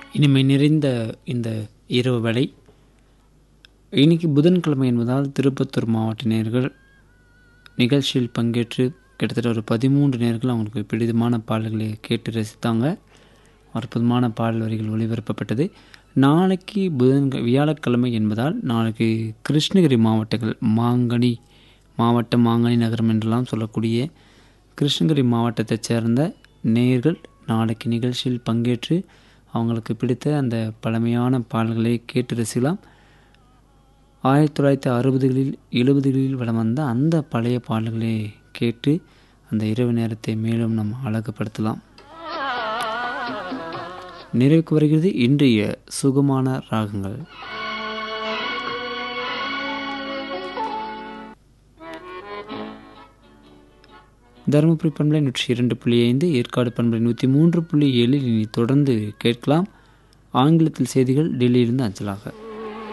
இனிமை நிறைந்த இந்த இரவு வேளை. இன்னைக்கு புதன்கிழமை என்பதால் திருப்பத்தூர் மாவட்ட நேயர்கள் நிகழ்ச்சியில் பங்கேற்று கிட்டத்தட்ட ஒரு 13 நேயர்கள் அவங்களுக்கு பிடித்தமான பாடல்களை கேட்டு ரசித்தாங்க. அற்புதமான பாடல் வரிகள் ஒளிபரப்பப்பட்டது. நாளைக்கு வியாழக்கிழமை என்பதால் நாளைக்கு கிருஷ்ணகிரி மாவட்டங்கள் மாங்கனி நகரம் என்றெல்லாம் சொல்லக்கூடிய கிருஷ்ணகிரி மாவட்டத்தைச் சேர்ந்த நேயர்கள் நாளைக்கு நிகழ்ச்சியில் பங்கேற்று அவங்களுக்கு பிடித்த அந்த பழமையான பாடல்களை கேட்டு ரசிக்கலாம். 1960களில் 70களில் வலம் வந்த அந்த பழைய பாடல்களை கேட்டு அந்த இரவு நேரத்தை மேலும் நாம் அழகுபடுத்தலாம். நிறைவுக்கு வருகிறது இன்றைய சுகமான ராகங்கள். தருமபுரி பண்பலை 102.5, ஏற்காடு பண்பலை 103.7 இனி தொடர்ந்து கேட்கலாம். ஆங்கிலத்தில் செய்திகள் டெல்லியிலிருந்து அஞ்சலாக.